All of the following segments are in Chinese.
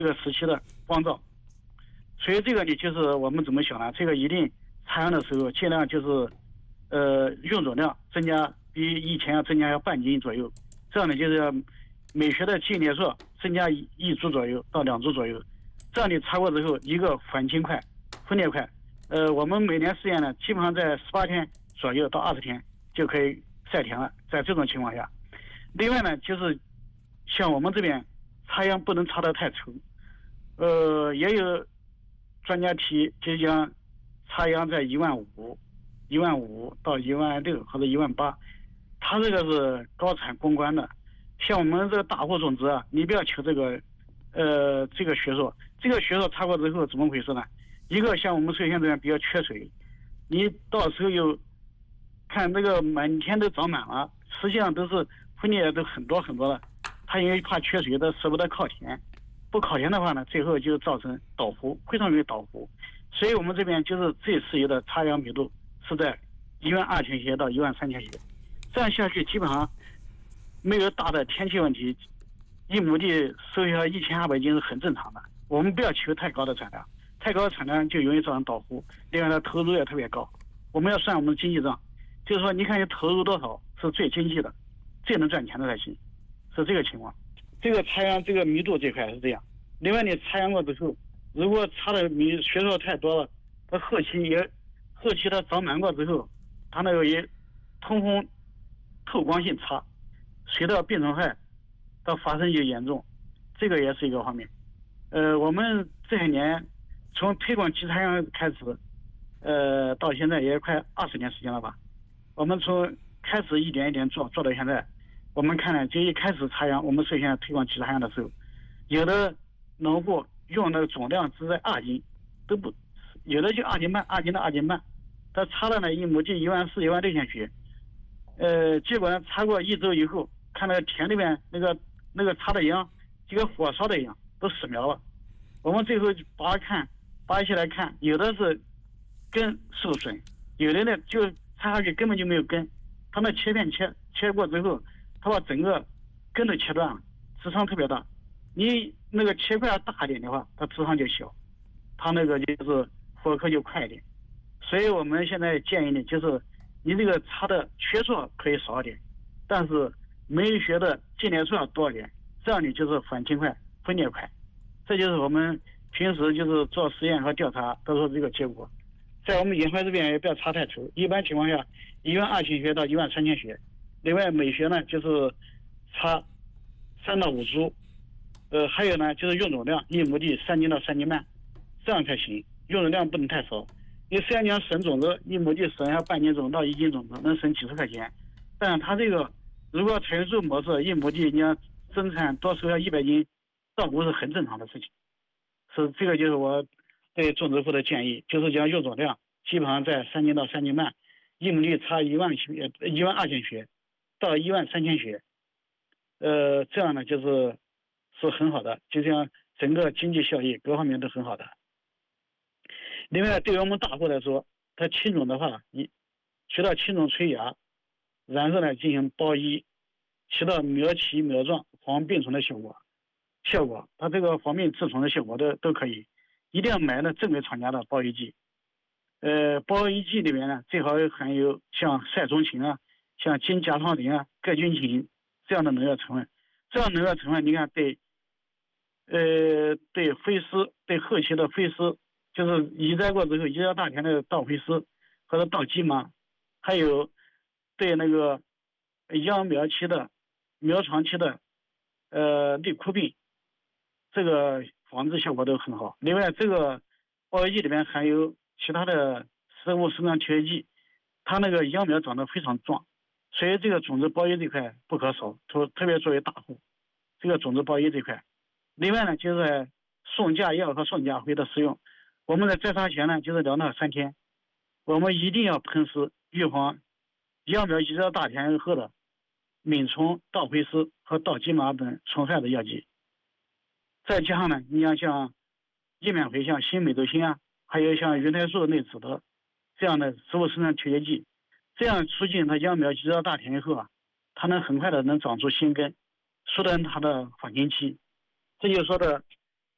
这个时期的光照。所以这个呢，就是我们怎么想呢？这个一定插秧的时候尽量就是用种量增加，比以前要增加要半斤左右。这样呢，就是要每学的茎叶数增加1株左右到2株左右。这样你插过之后，一个缓青快，分裂快。我们每年试验呢，基本上在18天左右到20天就可以晒田了。在这种情况下，另外呢，就是像我们这边插秧不能插得太稠。也有专家提，就讲插秧在15000到16000或者18000，它这个是高产攻关的。像我们这个大户种植啊，你不要求这个学说，这个学说插过之后怎么回事呢？一个像我们水县这边比较缺水，你到时候又看那个满天都长满了，实际上都是分裂都很多很多了。它因为怕缺水，它舍不得靠田，不靠田的话呢，最后就造成倒湖，非常容易倒湖。所以我们这边就是最适宜的插秧密度是在12000学到13000学，这样下去基本上没有大的天气问题，一亩地收下1200斤是很正常的。我们不要求太高的产量，太高的产量就容易造成倒湖，另外呢投入也特别高。我们要算我们的经济账，就是说你看你投入多少是最经济的，最能赚钱的才行，是这个情况。这个插秧这个密度这块是这样。另外你插秧过之后，如果插的学说太多了，它后期它长满过之后，它那个也通风透光性差，随着病虫害到发生就严重，这个也是一个方面。我们这些年从推广集插秧开始，到现在也快20年时间了吧。我们从开始一点一点做到现在，我们看呢，就一开始插秧，我们首先推广集插秧的时候，有的农户用那个总量只在2斤，都不，有的就2斤半，2斤到2斤半，他插了呢一亩地14000、16000学，结果呢插过1周以后，看那个田里面那个插的秧就跟火烧的一样，都死苗了。我们最后拔起来看，有的是根受损，有的呢就插下去根本就没有根，他那切片切过之后，他把整个根都切断了，枝长特别大。你那个切块大一点的话，它枝长就小，它那个就是活科就快一点。所以我们现在建议呢，就是你这个插的学数可以少一点，但是每学的茎叶数要多一点，这样你就是缓青快，分裂快。这就是我们平时就是做实验和调查得出这个结果。在我们野槐这边也不要插太稠，一般情况下12000学到13000学。另外每学呢就是插3到5株，还有呢就是用种量一亩地3斤到3斤半，这样才行，用种量不能太少。你虽然讲省种子，一亩地省下半斤种到1斤种子，能省几十块钱，但它这个如果采用这种模式，一亩地你要增产多收下100斤，倒不是很正常的事情。是这个就是我对种植户的建议，就是讲用种量基本上在3斤到3斤半，一亩地插12000学到13000学，这样呢是很好的，就像整个经济效益各方面都很好的。另外对于我们大户来说，它青种的话，你起到青种催芽，然后呢进行包衣，起到苗齐苗壮防病虫的效果，它这个防病治虫的效果都可以。一定要买那正规厂家的包衣剂，包衣剂里面呢最好含有像赛虫芹啊、像金甲状磷啊、盖菌芹这样的农药成分。这样农药成分你看对飞丝，对后期的飞丝，就是移栽过之后移到大田的稻飞丝或者稻鸡麻，还有对那个秧苗期的苗床期的立枯病，这个防治效果都很好。另外这个包衣剂里面含有其他的生物生长调节剂，它那个秧苗长得非常壮，所以这个种子包衣这块不可少，特别作为大户，这个种子包衣这块。另外呢就是送架药和送架灰的使用，我们在栽插前呢就是2到3天，我们一定要喷施预防秧苗移到大田后的敏虫、稻灰丝和稻鸡麻等虫害的药剂。再加上呢，你像叶面茴、像新美洲星啊，还有像云台树内酯的这样的植物生长调节剂，这样促进它秧苗移到大田以后啊，它能很快的能长出新根，缩短它的缓青期。这就说的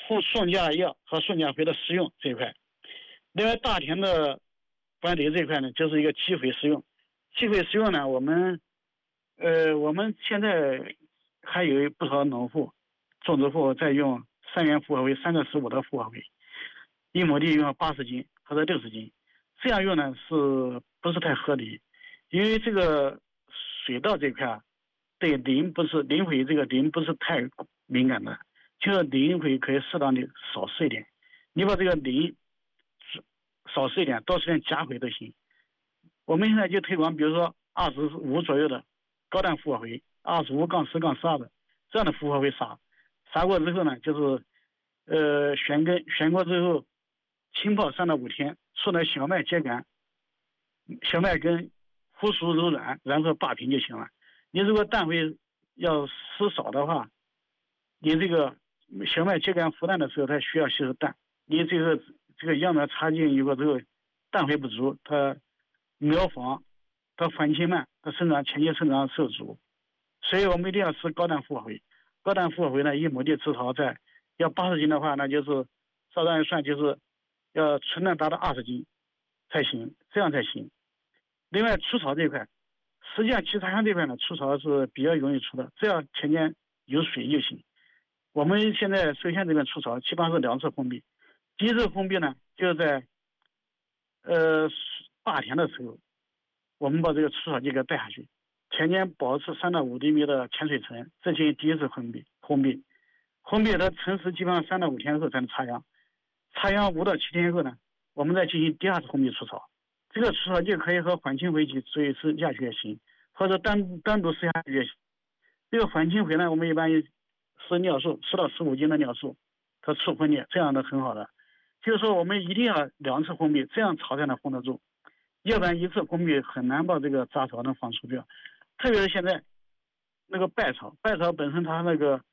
顺价药和顺价肥的施用这一块。另外大田的管理这一块呢，就是一个机肥施用。机肥施用呢，我们现在还有不少农户、种植户在用3元复合肥、3个15的复合肥，一亩地用80斤或者60斤，这样用呢是不是太合理？因为这个水稻这块对磷肥这个磷不是太敏感的，就是磷肥可以适当的少施一点，你把这个磷少施一点，多施点钾肥都行。我们现在就推广，比如说25左右的高氮复合肥，25-10-12的这样的复合肥撒过之后呢，就是旋过之后浸泡3到5天，使那小麦秸秆、小麦根糊熟柔软，然后拔平就行了。你如果氮肥要施少的话，你这个小麦秸秆孵蛋的时候，它需要吸收氮，你这个秧苗插进以后之后，氮肥不足，它苗房它繁殖慢，它前期生长受阻，所以我们一定要施高氮复合肥。高氮复合肥呢，1亩地至少要80斤的话，那就是照这样算，就是要存量达到20斤才行，这样才行。另外除草这一块，实际上其他项这块呢，除草是比较容易除的，只要前间有水就行。我们现在寿县这边除草基本上是2次封闭，第一次封闭呢，就是在霸田的时候，我们把这个除草剂给带下去，前间保持3到5厘米的潜水层，这进行第一次封闭它成熟基本上3到5天后才能插秧5到7天后呢，我们再进行第2次封闭除草。这个除草剂可以和缓氢肥一起施下去也行，或者单独施下去也行。这个缓氢肥呢，我们一般是尿素10到15斤的尿素，它促分裂，这样的很好的。就是说我们一定要2次封闭，这样草才能封得住，要不然1次封闭很难把这个杂草能防除掉。特别是现在那个稗草本身它那个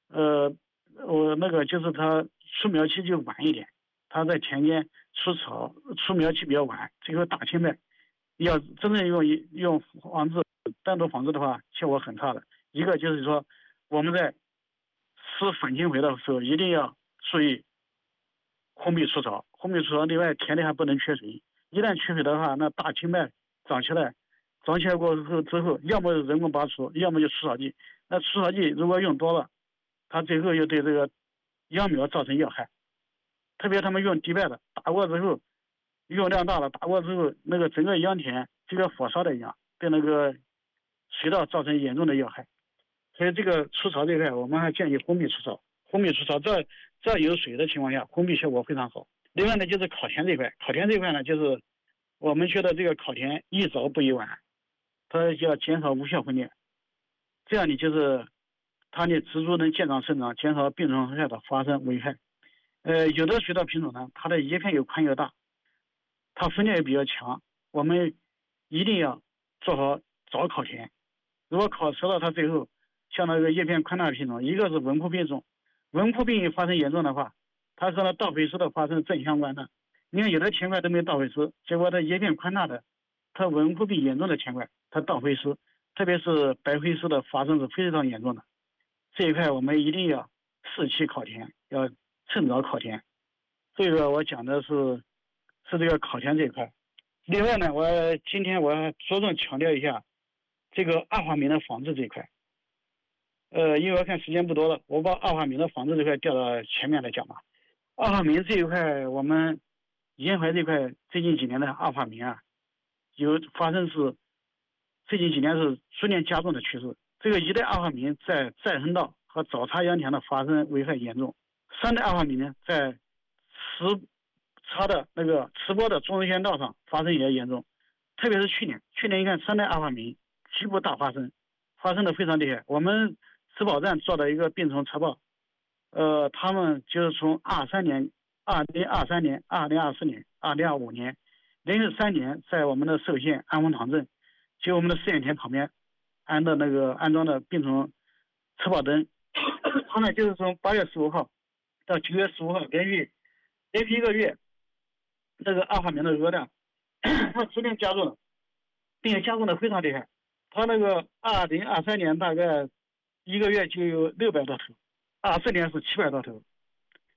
就是它出苗期就晚一点，它在田间出苗期比较晚，这个大青稗要真正用单独防治的话，效果很差的。一个就是说我们在施缓氢肥的时候一定要注意封闭除草，另外田里还不能缺水，一旦缺水的话，那大青稗长起来过之后，要么人工拔除，要么就除草剂。那除草剂如果用多了，它最后又对这个秧苗造成要害。特别他们用地稗的，打过之后用量大了，打过之后那个整个秧田这个火烧的一样，对那个水稻造成严重的要害。所以这个除草这块，我们还建议封闭除草，只要有水的情况下，封闭效果非常好。另外呢，就是烤田这块呢，就是我们觉得这个烤田宜早不宜晚，它要减少无效分裂，这样呢就是它的植株能健康生长，减少病虫害的发生危害。有的水稻品种呢，它的叶片又宽又大，它分裂也比较强，我们一定要做好早烤田。如果烤熟了，它最后像那个叶片宽大的品种，一个是文枯病种，文枯病发生严重的话，它和那稻肥丝的发生正相关的。你看有的田块都没稻肥丝，结果它叶片宽大的，它文枯病严重的田块，它稻肥丝，特别是白肥丝的发生是非常严重的。这一块我们一定要适期烤田，要趁早烤田。这个我讲的是这个烤田这一块。另外呢，今天我着重强调一下这个二化醚的防治这一块。因为我看时间不多了，我把二化醚的防治这块调到前面来讲吧。二化醚这一块，我们沿淮这块最近几年的二化醚啊，最近几年是逐年加重的趋势。这个一代二化醚在再生稻和早插秧田的发生危害严重。3代二化醚呢，在直播的中日线道上发生也严重，特别是去年你看3代二化醚局部大发生的非常厉害。我们植保站做的一个病虫测报，他们就是从2023年、2024年、2025年连续3年在我们的寿县安丰塘镇，就我们的试验田旁边安装的病虫测报灯，他们就是从8月15号到9月15号连续1个月，这个二化醚的额量它逐年加重了，并且加重的非常厉害。它那个2023年大概1个月就有600多头，24年是700多头，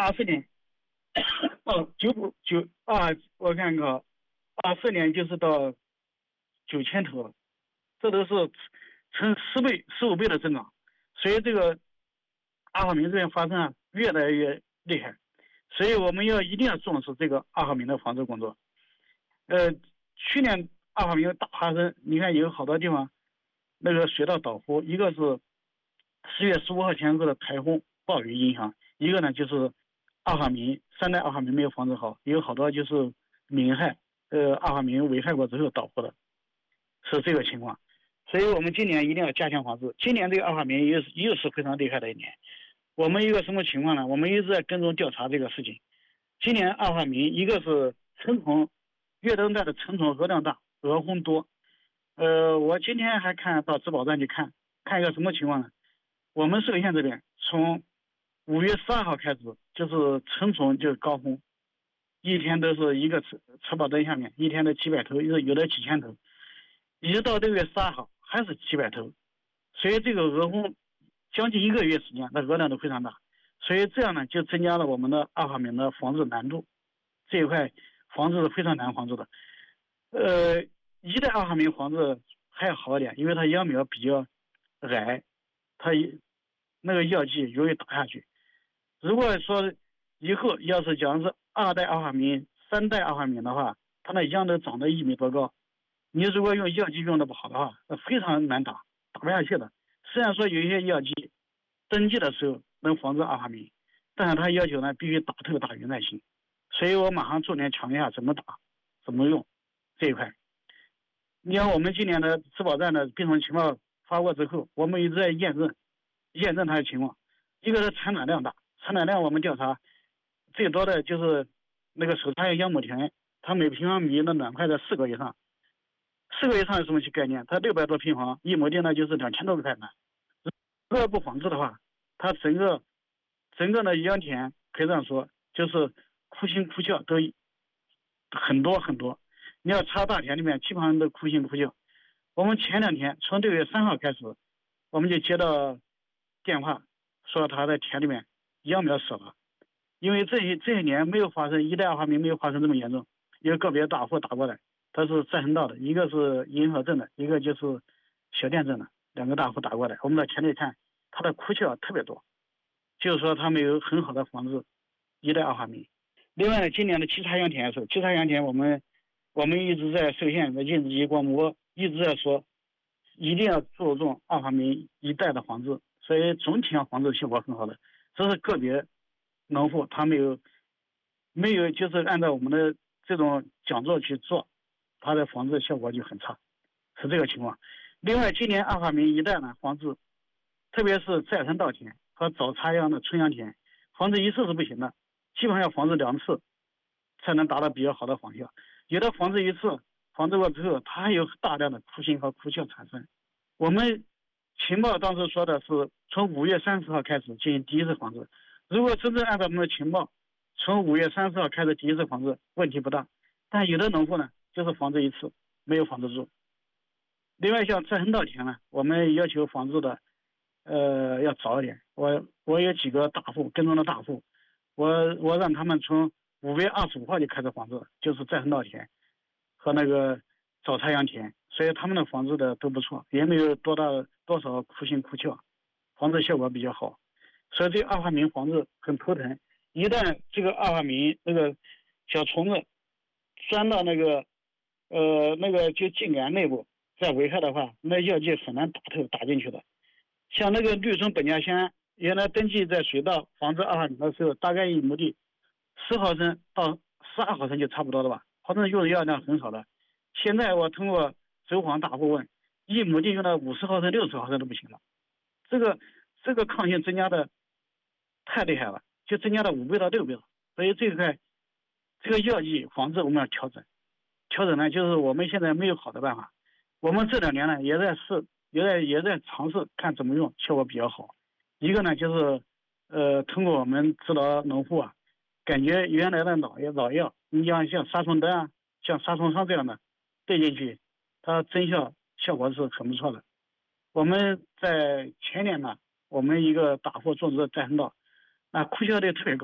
24年，哦，我看看，24年就是到9000头了，这都是成10倍、15倍的增长。所以这个阿尔敏这边发生越来越厉害，所以我们一定要重视这个阿尔敏的防治工作。去年阿尔敏大发生，你看有好多地方那个水稻倒伏，一个是10月15号前后的台风暴雨影响，一个呢就是3代阿尔敏没有防治好，有好多就是敏害，阿尔敏危害过之后倒伏的，是这个情况。所以我们今年一定要加强防治。今年这个阿尔敏又是非常厉害的一年。我们一个什么情况呢？我们一直在跟踪调查这个事情。今年阿尔敏一个是成虫，越冬带的成虫数量大，蛾红多。我今天还到植保站去看一个什么情况呢？我们寿县这边从5月12号开始就是成虫就是高峰，一天都是一个植保灯下面一天都几百头，有的几千头，一直到6月12号还是几百头，所以这个蛾红将近1个月时间，那蛾量都非常大，所以这样呢就增加了我们的阿尔敏的防治难度，这一块防治是非常难防治的。一代阿尔敏防治还要好一点，因为它秧苗比较矮，它那个药剂容易打下去。如果说以后要是讲是2代阿尔敏、3代阿尔敏的话，它那秧都长得1米多高，你如果用药剂用的不好的话，那非常难打不下去的。虽然说有一些药剂登记的时候能防治阿尔敏，但是它要求呢必须打透打匀才行。所以我马上重点强调一下怎么打、怎么用这一块。你看我们今年的植保站的病虫情报发过之后，我们一直在验证它的情况。一个是产卵量大，产卵量我们调查最多的就是那个手插秧秧母田，它每平方米的卵块在4个以上。4个以上是什么概念？它600多平方，一亩地呢就是2000多个块卵。如果不防治的话，它整个的秧田可以这样说，就是枯心枯鞘都很多很多。你要插大田里面，基本上都枯心枯鞘。我们前2天从6月3号开始，我们就接到电话说他在田里面秧苗死了，因为这些年没有发生1代阿尔敏没有发生这么严重，有个别大户打过来，他是再生稻的，一个是银河镇的，一个就是小店镇的，2个大户打过来，我们到田里看，他的枯鞘特别多，就是说他没有很好的防治1代阿尔敏。另外呢，今年的稽查秧田的时候，稽查秧田我们一直在寿县的印子机光我一直在说，一定要注重阿尔敏1代的防治，所以总体上防治效果很好的。这是个别农户他没有就是按照我们的这种讲座去做，它的防治效果就很差，是这个情况。另外，今年阿尔敏1代呢防治，特别是再生稻田和早插秧的春秧田，防治一次是不行的，基本上要防治2次才能达到比较好的防效。有的防治一次，防治过之后，它还有大量的枯心和枯鞘产生。我们情报当时说的是从5月30号开始进行第一次防治，如果真正按照我们的情报，从5月30号开始第一次防治，问题不大。但有的农户呢，就是防治一次没有防治住。另外，像再生稻田呢，我们要求防治的，要早一点。我有几个大户跟踪的大户，我让他们从5月25号就开始防治，就是再生稻田和那个早插秧田，所以他们的防治的都不错，也没有多少枯心枯鞘，防治效果比较好。所以这个阿尔敏防治很头疼，一旦这个阿尔敏那个小虫子钻到那个就茎秆内部再危害的话，那药剂很难打进去的。像那个绿松苯甲酰，原来登记在水稻防治阿尔敏的时候，大概一亩地10毫升到12毫升就差不多了吧，毫升用的药量很少的。现在我通过走访大户问，一亩地用到50毫升、60毫升都不行了。这个抗性增加的太厉害了，就增加了5倍到6倍了。所以这一块这个药剂防治我们要调整呢，就是我们现在没有好的办法。我们这2年呢也在尝试看怎么用效果比较好。一个呢就是通过我们指导农户感觉原来的老药，你像杀虫灯像杀虫霜这样的对进去，它增效果是很不错的。我们在前年呢，我们一个大户种植的再生稻，枯鞘率特别高，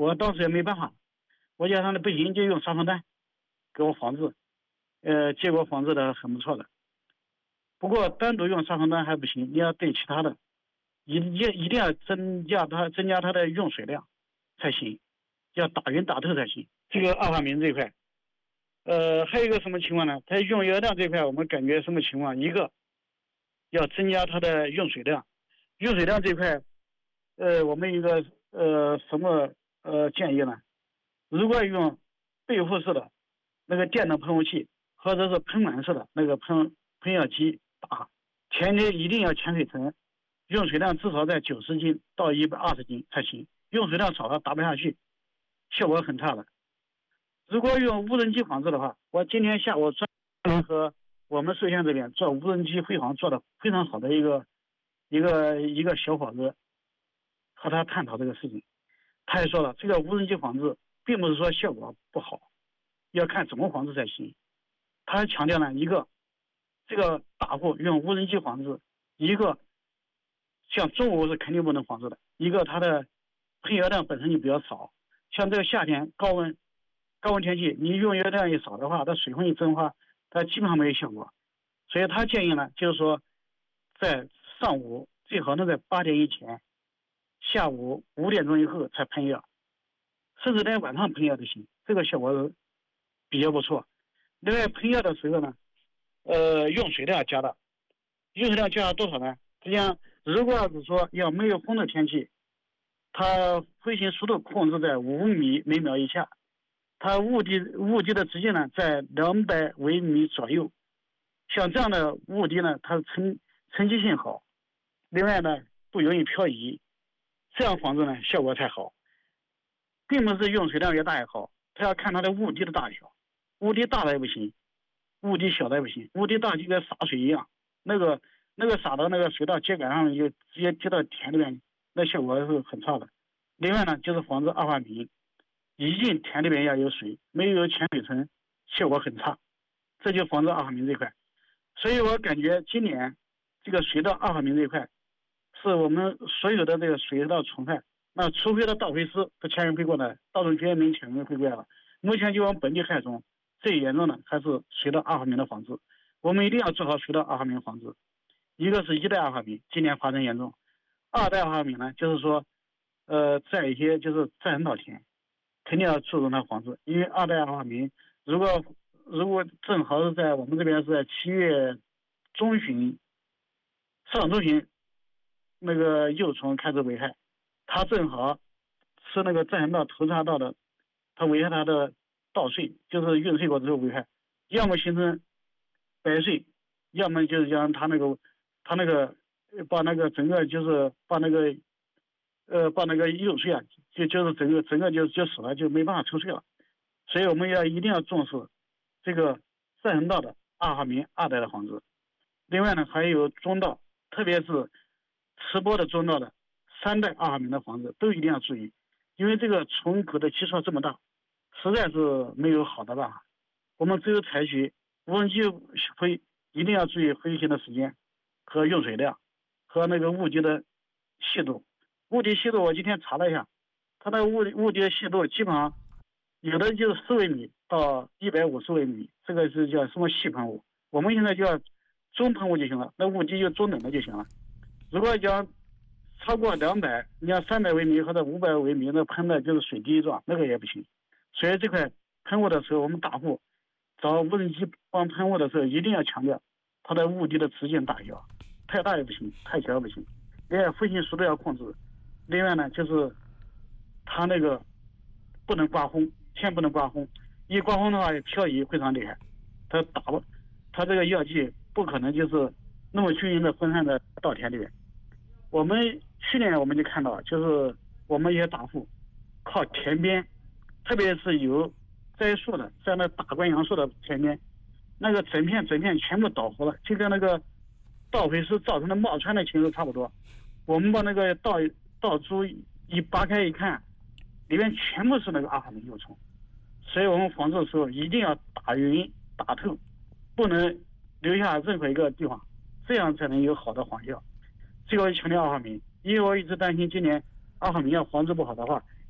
我当时也没办法，我叫他们不行就用杀虫弹给我防治，结果防治的很不错的。不过单独用杀虫弹还不行，你要对其他的，一定要增加它的用水量才行，要打匀打透才行。这个二化醚这一块，还有一个什么情况呢？它用药量这一块，我们感觉什么情况？一个要增加它的用水量，用水量这一块，我们一个什么建议呢？如果用背负式的那个电动喷雾器，或者是喷管式的那个喷药机打，前提一定要潜水层，用水量至少在90斤到120斤才行，用水量少了打不下去，效果很差的。如果用无人机防治的话，我今天下午专门和我们寿县这边做无人机飞航做的非常好的一个小伙子，和他探讨这个事情，他也说了，这个无人机防治并不是说效果不好，要看怎么防治才行。他还强调了一个，这个大户用无人机防治，一个像中午是肯定不能防治的，一个它的喷药量本身就比较少，像这个夏天高温天气，你用药量一少的话，它水分一蒸发，它基本上没有效果。所以他建议呢，就是说在上午最好能在8点以前，下午5点钟以后才喷药，甚至连晚上喷药都行，这个效果比较不错。另外喷药的时候呢，用水量加大，用水量加大多少呢？实际上，如果要是说要没有风的天气，它飞行速度控制在5米每秒以下，它雾滴的直径呢在200微米左右。像这样的雾滴呢，它沉积性好，另外呢不容易漂移，这样防治呢效果才好。并不是用水量越大越好，它要看它的雾滴的大小，雾滴大的也不行，雾滴小的也不行，雾滴大就跟洒水一样，那个洒到那个水稻秸秆上就直接滴到田里面，那效果是很差的。另外呢，就是防治二化醚，一进田里面要有水，没有潜水层，效果很差，这就防治二化醚这块。所以我感觉今年这个水稻二化醚这一块，是我们所有的这个水稻虫害，那除非的稻飞丝不前人飞过来，稻种绝没前人飞过来了。目前就往本地害虫最严重的还是水稻二化醚的防治，我们一定要做好水稻二化醚防治。一个是1代二化醚，今年发生严重；2代二化醚呢，就是说，在一些就是自然稻田，肯定要注重它防治，因为2代二化醚如果正好是在我们这边是在7月中旬、上中旬，那个幼虫开始危害，它正好是那个自然稻头茬稻的，它危害它的稻穗，就是运穗过之后危害，要么形成白穗，要么就是让它那个把那个整个就是把那个幼穗啊，就是整个就死了，就没办法抽穗了。所以我们一定要重视这个自然稻的二化醚2代的防治。另外呢，还有中稻，特别是吃播的中稻的3代二化醚的防治都一定要注意，因为这个虫口的基数这么大，实在是没有好的办法。我们只有采取无人机飞，一定要注意飞行的时间和用水量和那个雾滴的细度。雾滴细度我今天查了一下，它的雾滴的细度基本上有的就是4微米到150微米，这个是叫什么细喷雾。我们现在就要中喷雾就行了，那雾滴就中等的就行了。如果讲超过200，你像300微米或者500微米，那喷的就是水滴状，那个也不行。所以这块喷雾的时候，我们大户找无人机帮喷雾的时候，一定要强调它的雾滴的直径大小，太大也不行，太小也不行。另外飞行速度要控制。另外呢，就是它那个不能刮轰，千万不能刮轰，一刮轰的话漂移非常厉害，它这个药剂不可能就是那么均匀的分散在稻田里面。我们去年我们就看到，就是我们一些大户靠田边，特别是有栽树的，在那大观杨树的田边，那个整片全部倒活了，就跟那个稻飞丝造成的冒川的情况差不多。我们把那个稻株一扒开一看，里面全部是那个二化醚幼虫，所以我们防治的时候一定要打匀打透，不能留下任何一个地方，这样才能有好的防效。这个强调二化醚，因为我一直担心今年二化醚要防治不好的话，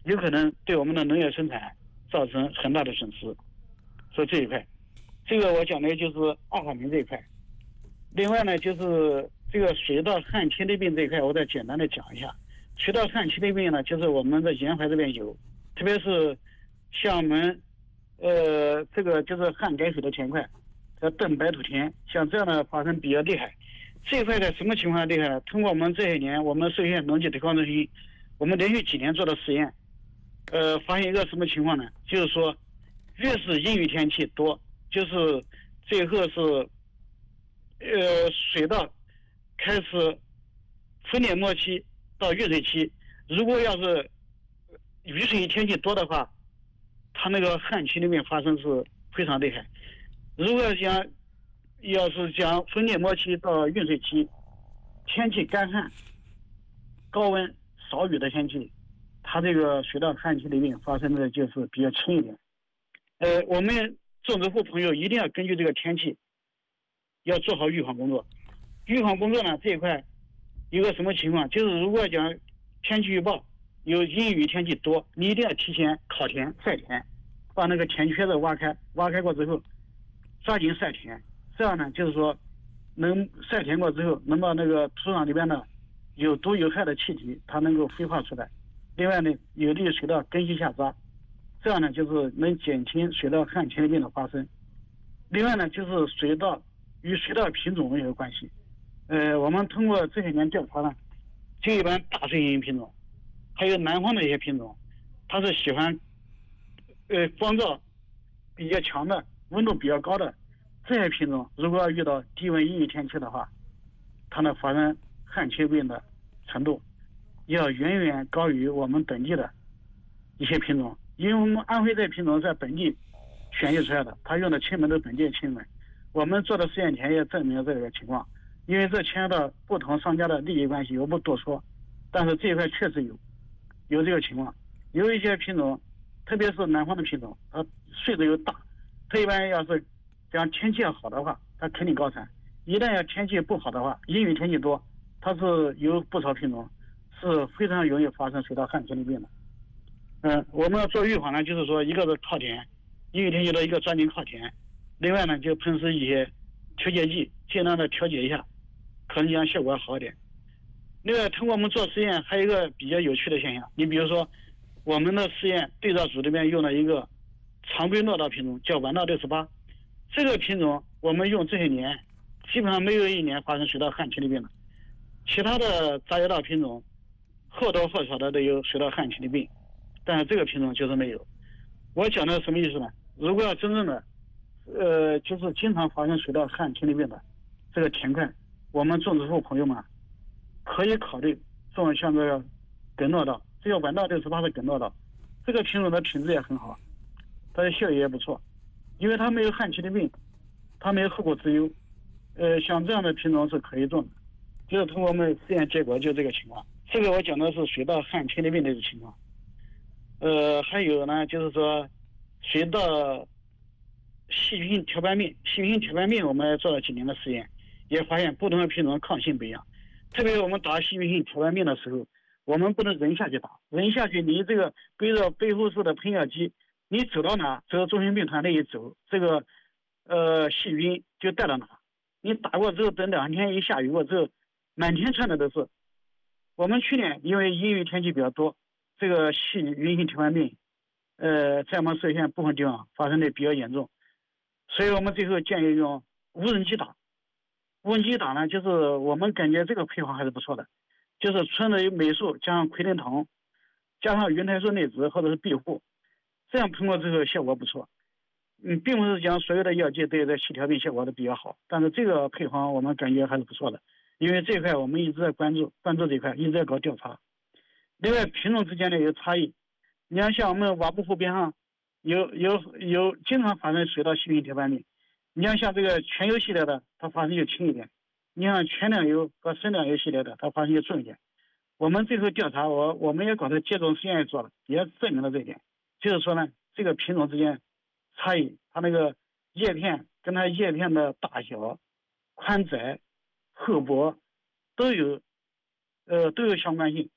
有可能对我们的农业生产造成很大的损失。说这一块，这个我讲的就是二化磷这一块。另外呢，就是这个水稻旱青霉病这一块，我再简单的讲一下。水稻旱青霉病呢，就是我们的沿淮这边有，特别是像我们这个就是旱改水的田块，邓白土田，像这样的发生比较厉害。这一块在什么情况下厉害？通过我们这些年我们寿县农技推广中心，我们连续几年做的实验，发现一个什么情况呢？就是说，越是阴雨天气多，就是最后是水稻开始分裂末期到遇水期，如果要是雨水天气多的话，它那个旱青霉病发生是非常厉害。如果要是讲分裂末期到运水期，天气干旱、高温、少雨的天气，它这个水稻旱青霉病发生的就是比较轻一点。我们种植户朋友一定要根据这个天气，要做好预防工作。预防工作呢，这一块有个什么情况？就是如果讲天气预报有阴雨天气多，你一定要提前烤田、晒田，把那个田圈子挖开，挖开过之后，抓紧晒田。这样呢，就是说能晒田过之后，能把那个土壤里边的有毒有害的气体，它能够挥发出来。另外呢，有利于水稻根系下扎，这样呢，就是能减轻水稻旱青霉病的发生。另外呢，就是水稻与水稻品种也有关系。我们通过这些年调查呢，就一般大水银品种，还有南方的一些品种，它是喜欢光照比较强的、温度比较高的这些品种，如果要遇到低温阴雨天气的话，它呢发生旱青霉病的程度要远远高于我们本地的一些品种。因为我们安徽这品种在本地选育出来的，它用的青霉都本地的青霉。我们做的试验田也证明了这个情况。因为这牵涉到不同商家的利益关系，我不多说，但是这一块确实有这个情况。有一些品种，特别是南方的品种，它穗子又大，它一般要是讲天气要好的话，它肯定高产。一旦要天气不好的话，阴雨天气多，它是有不少品种是非常容易发生水稻旱青霉病的。我们要做预防呢，就是说一个是靠田，阴雨天气多一个抓紧靠田，另外呢就喷施一些调节剂，尽量的调节一下，可能讲效果好一点。另外，通过我们做实验，还有一个比较有趣的现象，你比如说，我们的实验对照组里面用了一个常规糯稻品种，叫晚稻68，这个品种我们用这些年，基本上没有一年发生水稻旱青霉病的。其他的杂交稻品种或多或少的都有水稻旱青霉病，但是这个品种就是没有。我讲的什么意思呢？如果要真正的就是经常发生水稻旱青霉病的这个田块，我们种植户朋友们可以考虑种像这个梗糯稻，这个晚稻68是梗糯稻，这个品种的品质也很好，它的效益也不错，因为它没有旱青霉病，它没有后顾之忧。像这样的品种是可以种的，就是通过我们实验结果就这个情况。这个我讲的是水稻旱青霉病的一个情况。还有呢，就是说水稻细菌性条斑病，细菌性条斑病我们做了几年的实验，也发现不同的品种抗性不一样。特别我们打细菌性条斑病的时候，我们不能人下去打，人下去你这个背着背后式的喷药机，你走到哪，走到中心病团那一走，这个细菌就带到哪。你打过之后，等2天一下雨过之后，满天窜的都是。我们去年因为阴雨天气比较多，这个细菌性条斑病，在我们寿县部分地方发生的比较严重，所以我们最后建议用无人机打。无人机打呢，就是我们感觉这个配方还是不错的，就是纯的镁素加上奎宁酮，加上云台素内酯或者是庇护，这样喷过之后效果不错。并不是讲所有的药剂对这细条病效果都比较好，但是这个配方我们感觉还是不错的，因为这一块我们一直在关注这一块，一直在搞调查。另外品种之间的有差异，你像我们瓦布湖边上有经常发生水稻细菌条斑病，你像这个全油系列的，它发生就轻一点；你像全两油和深两油系列的，它发生就重一点。我们最后调查，我们也搞的接种实验也做了，也证明了这一点，就是说呢，这个品种之间差异，它那个叶片跟它叶片的大小、宽窄、厚薄都有相关性。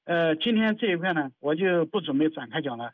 今天这一块呢，我就不准备展开讲了。